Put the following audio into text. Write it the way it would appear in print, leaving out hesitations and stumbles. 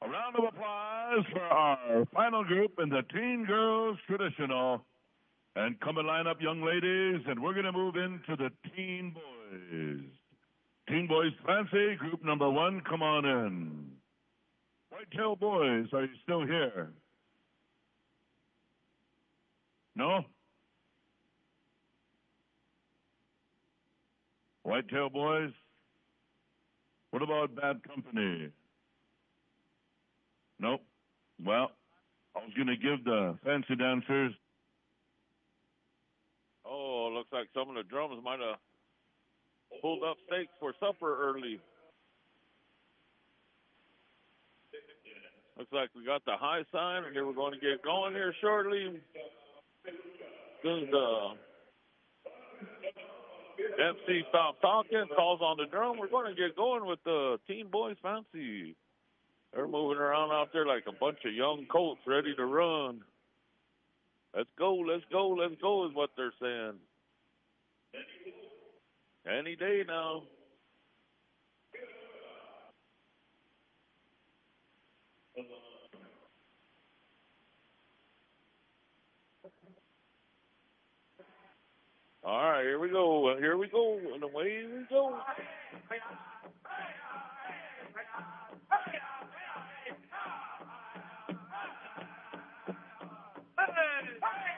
A round of applause for our final group in the Teen Girls Traditional. And come and line up, young ladies, and we're going to move into the Teen Boys. Teen Boys Fancy, group number 1, come on in. Whitetail Boys, are you still here? No? Whitetail Boys? What about Bad Company? Nope. Well, I was going to give the fancy dancers. Oh, looks like some of the drums might have pulled up steaks for supper early. Looks like we got the high sign, and we're going to get going here shortly. As soon as the MC stops talking, calls on the drum, we're going to get going with the Teen Boys Fancy. They're moving around out there like a bunch of young colts ready to run. Let's go, let's go, let's go is what they're saying. Any day now. All right, here we go, and away we go.